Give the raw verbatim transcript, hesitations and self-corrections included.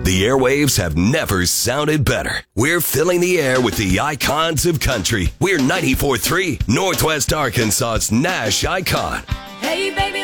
The airwaves have never sounded better. We're filling the air with the icons of country. We're ninety-four point three, Northwest Arkansas's Nash Icon. Hey, baby.